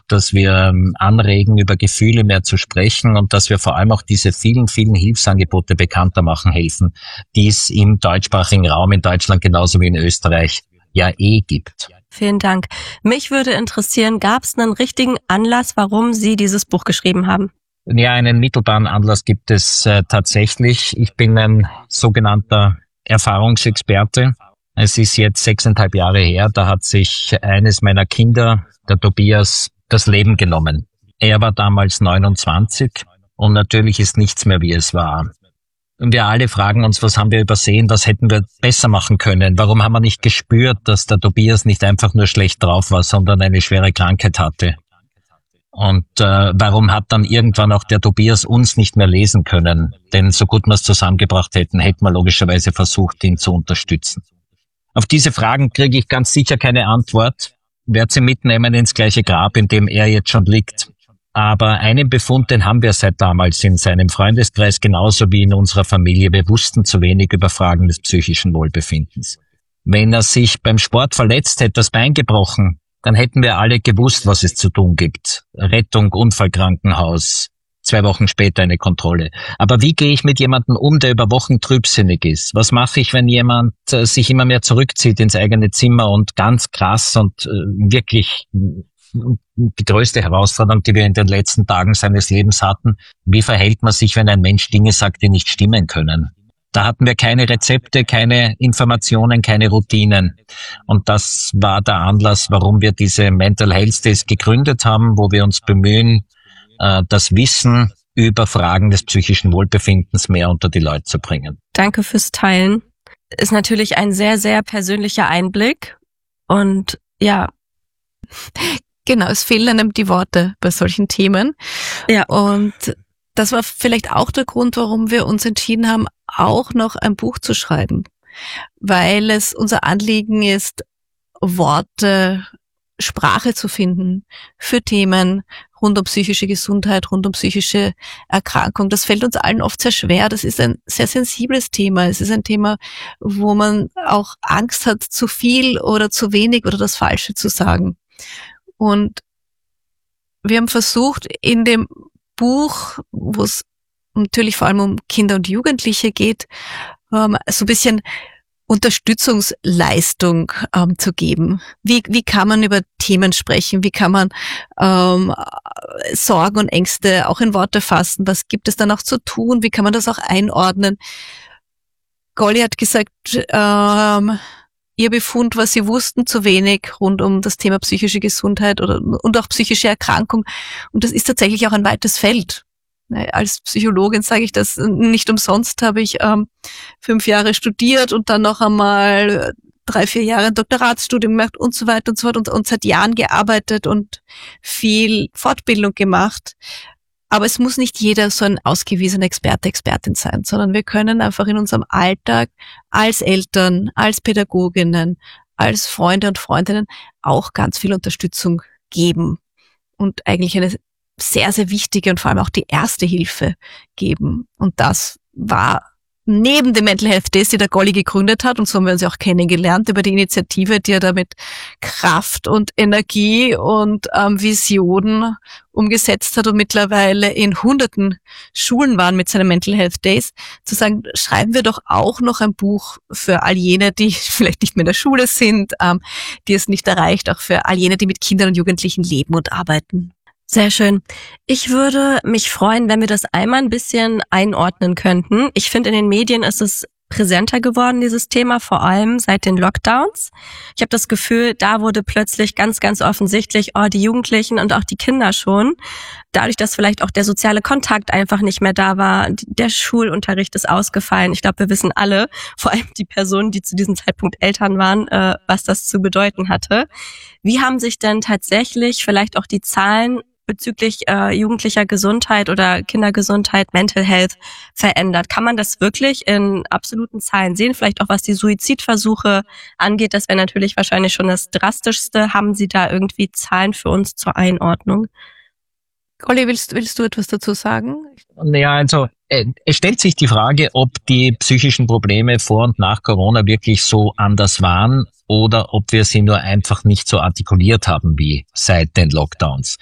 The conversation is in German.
dass wir anregen, über Gefühle mehr zu sprechen und dass wir vor allem auch diese vielen, vielen Hilfsangebote bekannter machen helfen, die es im deutschsprachigen Raum in Deutschland genauso wie in Österreich ja gibt. Vielen Dank. Mich würde interessieren, gab es einen richtigen Anlass, warum Sie dieses Buch geschrieben haben? Ja, einen mittelbaren Anlass gibt es tatsächlich. Ich bin ein sogenannter Erfahrungsexperte. Es ist jetzt 6,5 Jahre her, da hat sich eines meiner Kinder, der Tobias, das Leben genommen. Er war damals 29 und natürlich ist nichts mehr, wie es war. Und wir alle fragen uns, was haben wir übersehen, was hätten wir besser machen können? Warum haben wir nicht gespürt, dass der Tobias nicht einfach nur schlecht drauf war, sondern eine schwere Krankheit hatte? Und warum hat dann irgendwann auch der Tobias uns nicht mehr lesen können? Denn so gut wir es zusammengebracht hätten, hätten wir logischerweise versucht, ihn zu unterstützen. Auf diese Fragen kriege ich ganz sicher keine Antwort. Werde sie mitnehmen ins gleiche Grab, in dem er jetzt schon liegt. Aber einen Befund, den haben wir seit damals in seinem Freundeskreis genauso wie in unserer Familie. Wir wussten zu wenig über Fragen des psychischen Wohlbefindens. Wenn er sich beim Sport verletzt hätte, das Bein gebrochen, dann hätten wir alle gewusst, was es zu tun gibt. Rettung, Unfallkrankenhaus, 2 Wochen später eine Kontrolle. Aber wie gehe ich mit jemandem um, der über Wochen trübsinnig ist? Was mache ich, wenn jemand sich immer mehr zurückzieht ins eigene Zimmer und ganz krass und wirklich die größte Herausforderung, die wir in den letzten Tagen seines Lebens hatten, wie verhält man sich, wenn ein Mensch Dinge sagt, die nicht stimmen können? Da hatten wir keine Rezepte, keine Informationen, keine Routinen. Und das war der Anlass, warum wir diese Mental Health Days gegründet haben, wo wir uns bemühen, das Wissen über Fragen des psychischen Wohlbefindens mehr unter die Leute zu bringen. Danke fürs Teilen. Ist natürlich ein sehr, sehr persönlicher Einblick. Und ja, genau, es fehlen einem die Worte bei solchen Themen. Ja. Und das war vielleicht auch der Grund, warum wir uns entschieden haben, auch noch ein Buch zu schreiben. Weil es unser Anliegen ist, Worte, Sprache zu finden für Themen rund um psychische Gesundheit, rund um psychische Erkrankung. Das fällt uns allen oft sehr schwer. Das ist ein sehr sensibles Thema. Es ist ein Thema, wo man auch Angst hat, zu viel oder zu wenig oder das Falsche zu sagen. Und wir haben versucht, in dem Buch, wo es natürlich vor allem um Kinder und Jugendliche geht, so ein bisschen Unterstützungsleistung zu geben. Wie kann man über Themen sprechen? Wie kann man Sorgen und Ängste auch in Worte fassen? Was gibt es dann auch zu tun? Wie kann man das auch einordnen? Golly hat gesagt, ihr Befund, was sie wussten, zu wenig rund um das Thema psychische Gesundheit und auch psychische Erkrankung. Und das ist tatsächlich auch ein weites Feld. Als Psychologin sage ich das nicht umsonst, habe ich 5 Jahre studiert und dann noch einmal 3-4 Jahre ein Doktoratsstudium gemacht und so weiter und so fort und seit Jahren gearbeitet und viel Fortbildung gemacht. Aber es muss nicht jeder so ein ausgewiesener Experte, Expertin sein, sondern wir können einfach in unserem Alltag als Eltern, als Pädagoginnen, als Freunde und Freundinnen auch ganz viel Unterstützung geben und eigentlich eine sehr, sehr wichtige und vor allem auch die erste Hilfe geben. Und das war neben dem Mental Health Days, die der Golly gegründet hat, und so haben wir uns ja auch kennengelernt über die Initiative, die er da mit Kraft und Energie und Visionen umgesetzt hat und mittlerweile in hunderten Schulen waren mit seinen Mental Health Days, zu sagen, schreiben wir doch auch noch ein Buch für all jene, die vielleicht nicht mehr in der Schule sind, die es nicht erreicht, auch für all jene, die mit Kindern und Jugendlichen leben und arbeiten. Sehr schön. Ich würde mich freuen, wenn wir das einmal ein bisschen einordnen könnten. Ich finde, in den Medien ist es präsenter geworden, dieses Thema, vor allem seit den Lockdowns. Ich habe das Gefühl, da wurde plötzlich ganz, ganz offensichtlich, die Jugendlichen und auch die Kinder schon, dadurch, dass vielleicht auch der soziale Kontakt einfach nicht mehr da war, der Schulunterricht ist ausgefallen. Ich glaube, wir wissen alle, vor allem die Personen, die zu diesem Zeitpunkt Eltern waren, was das zu bedeuten hatte. Wie haben sich denn tatsächlich vielleicht auch die Zahlen bezüglich jugendlicher Gesundheit oder Kindergesundheit, Mental Health verändert? Kann man das wirklich in absoluten Zahlen sehen? Vielleicht auch was die Suizidversuche angeht, das wäre natürlich wahrscheinlich schon das Drastischste. Haben Sie da irgendwie Zahlen für uns zur Einordnung? Golly, willst du etwas dazu sagen? Ja, also es stellt sich die Frage, ob die psychischen Probleme vor und nach Corona wirklich so anders waren oder ob wir sie nur einfach nicht so artikuliert haben wie seit den Lockdowns.